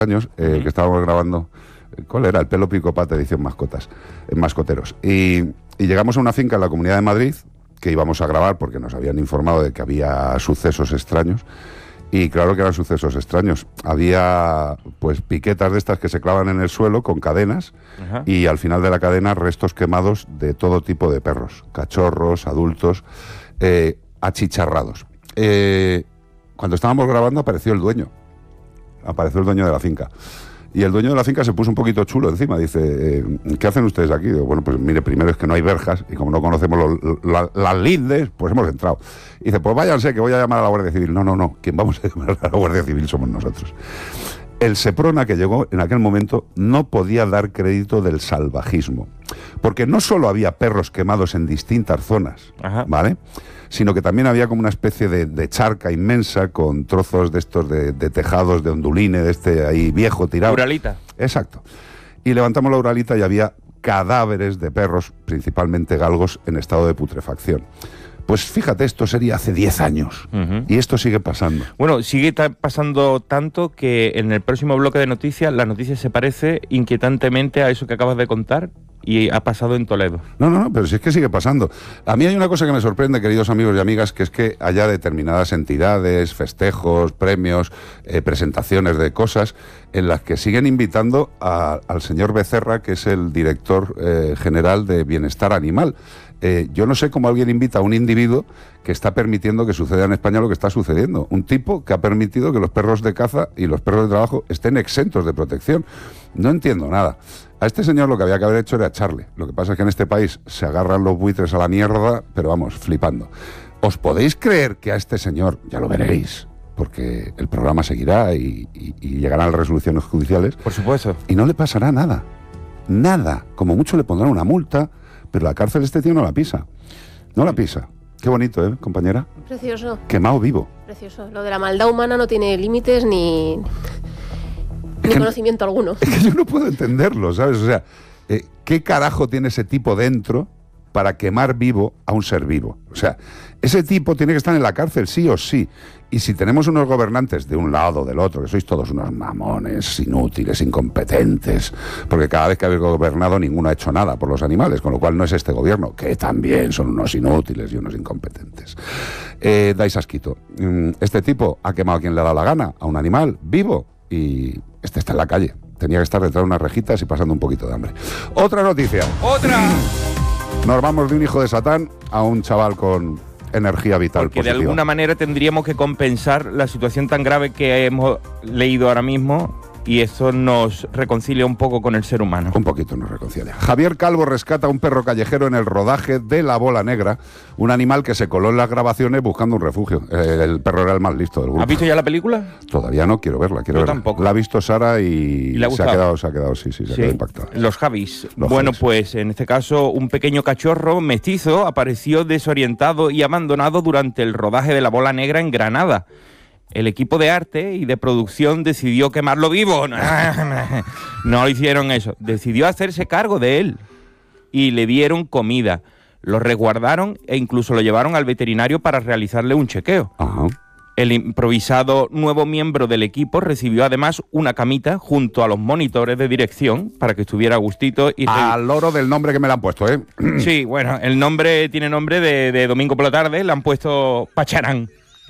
años que estábamos grabando, ¿cuál era? El Pelo Picopata edición Mascoteros. Y llegamos a una finca en la Comunidad de Madrid que íbamos a grabar porque nos habían informado de que había sucesos extraños. Y claro que eran sucesos extraños. Había pues piquetas de estas que se clavan en el suelo con cadenas. Ajá. Y al final de la cadena restos quemados de todo tipo de perros, cachorros, adultos, achicharrados. Cuando estábamos grabando apareció el dueño de la finca. Y el dueño de la finca se puso un poquito chulo encima. Dice, ¿qué hacen ustedes aquí? Digo, bueno, pues mire, primero es que no hay verjas y como no conocemos las lindes, pues hemos entrado. Y dice, pues váyanse que voy a llamar a la Guardia Civil. No, quien vamos a llamar a la Guardia Civil somos nosotros. El Seprona que llegó en aquel momento no podía dar crédito del salvajismo. Porque no solo había perros quemados en distintas zonas, ajá, ¿vale?, sino que también había como una especie de charca inmensa con trozos de estos de tejados, de onduline, de este ahí viejo tirado. Uralita. Exacto. Y levantamos la uralita y había cadáveres de perros, principalmente galgos, en estado de putrefacción. Pues fíjate, esto sería hace 10 años. Uh-huh. Y esto sigue pasando. Bueno, sigue pasando tanto que en el próximo bloque de noticias, la noticia se parece inquietantemente a eso que acabas de contar. Y ha pasado en Toledo. No, pero si es que sigue pasando. A mí hay una cosa que me sorprende, queridos amigos y amigas, que es que haya determinadas entidades, festejos, premios, presentaciones de cosas, en las que siguen invitando al señor Becerra, que es el director general de Bienestar Animal. Yo no sé cómo alguien invita a un individuo que está permitiendo que suceda en España lo que está sucediendo. Un tipo que ha permitido que los perros de caza y los perros de trabajo estén exentos de protección. No entiendo nada. A este señor lo que había que haber hecho era echarle. Lo que pasa es que en este país se agarran los buitres a la mierda, pero vamos, flipando. ¿Os podéis creer que a este señor, ya lo veréis, porque el programa seguirá y llegarán las resoluciones judiciales? Por supuesto. Y no le pasará nada. Nada. Como mucho le pondrán una multa, pero la cárcel este tío no la pisa. No la pisa. Qué bonito, compañera? Precioso. Quemado vivo. Precioso. Lo de la maldad humana no tiene límites ni conocimiento alguno. Es que yo no puedo entenderlo, ¿sabes? O sea, ¿qué carajo tiene ese tipo dentro para quemar vivo a un ser vivo? O sea, ese tipo tiene que estar en la cárcel sí o sí. Y si tenemos unos gobernantes de un lado o del otro, que sois todos unos mamones, inútiles, incompetentes, porque cada vez que habéis gobernado ninguno ha hecho nada por los animales, con lo cual no es este gobierno, que también son unos inútiles y unos incompetentes. Dais asquito. Este tipo ha quemado a quien le ha dado la gana, a un animal vivo, y este está en la calle. Tenía que estar detrás de unas rejitas y pasando un poquito de hambre. Otra noticia. ¡Otra! Nos vamos de un hijo de Satán a un chaval con energía vital porque positiva. De alguna manera tendríamos que compensar la situación tan grave que hemos leído ahora mismo, y eso nos reconcilia un poco con el ser humano. Un poquito nos reconcilia. Javier Calvo rescata a un perro callejero en el rodaje de La Bola Negra, un animal que se coló en las grabaciones buscando un refugio. El perro era el más listo del grupo. ¿Has visto ya la película? Todavía no, quiero verla. Yo tampoco. La ha visto Sara y le ha se ha quedado, se ha quedado impactada. Los Javis. Bueno, pues en este caso un pequeño cachorro mestizo apareció desorientado y abandonado durante el rodaje de La Bola Negra en Granada. El equipo de arte y de producción decidió quemarlo vivo. No hicieron eso. Decidió hacerse cargo de él y le dieron comida. Lo resguardaron e incluso lo llevaron al veterinario para realizarle un chequeo. Ajá. El improvisado nuevo miembro del equipo recibió además una camita junto a los monitores de dirección para que estuviera a gustito. Y al loro del nombre que me le han puesto, ¿eh? Sí, bueno, el nombre tiene nombre de domingo por la tarde, le han puesto Pacharán.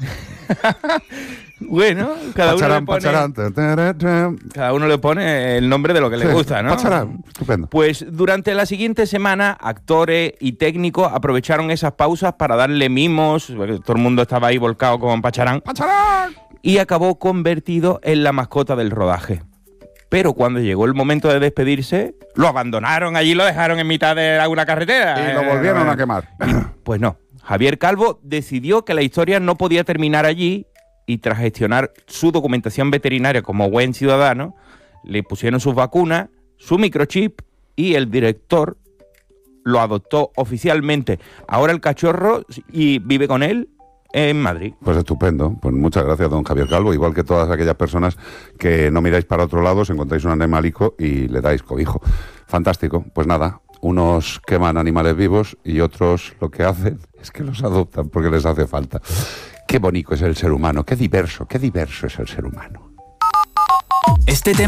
Bueno, cada uno le pone el nombre de lo que le gusta, ¿no? Pacharán, estupendo. Pues durante la siguiente semana, actores y técnicos aprovecharon esas pausas para darle mimos. Todo el mundo estaba ahí volcado con Pacharán. ¡Pacharán! Y acabó convertido en la mascota del rodaje. Pero cuando llegó el momento de despedirse, lo abandonaron allí, lo dejaron en mitad de una carretera. Y lo volvieron a quemar. Pues no. Javier Calvo decidió que la historia no podía terminar allí y tras gestionar su documentación veterinaria como buen ciudadano, le pusieron sus vacunas, su microchip y el director lo adoptó oficialmente. Ahora el cachorro y vive con él en Madrid. Pues estupendo. Pues muchas gracias, don Javier Calvo. Igual que todas aquellas personas que no miráis para otro lado, os encontráis un animalico y le dais cobijo. Fantástico. Pues nada, unos queman animales vivos y otros lo que hacen es que los adoptan porque les hace falta. Qué bonito es el ser humano, qué diverso es el ser humano. Este tema